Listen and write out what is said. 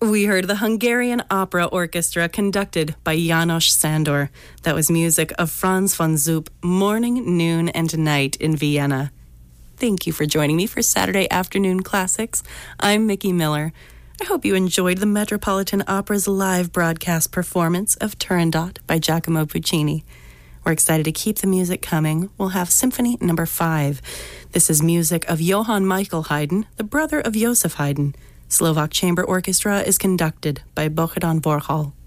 We heard the Hungarian Opera Orchestra conducted by János Sándor. That was music of Franz von Zoop, Morning, Noon, and Night in Vienna. Thank you for joining me for Saturday Afternoon Classics. I'm Mickey Miller. I hope you enjoyed the Metropolitan Opera's live broadcast performance of Turandot by Giacomo Puccini. We're excited to keep the music coming. We'll have Symphony No. 5. This is music of Johann Michael Haydn, the brother of Joseph Haydn. Slovak Chamber Orchestra is conducted by Bohdan Vorhal.